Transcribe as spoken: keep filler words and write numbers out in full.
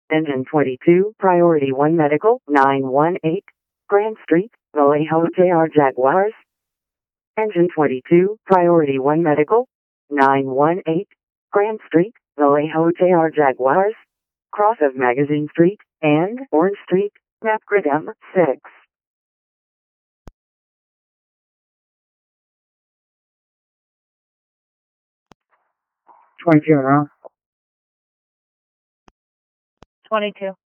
Engine twenty-two, Priority one Medical, nine one eight, Grand Street, Vallejo, J R Jaguars. Engine twenty-two, Priority one Medical, nine one eight, Grand Street, Vallejo, J R Jaguars. Cross of Magazine Street and Orange Street, map grid M six. twenty-two, twenty-two.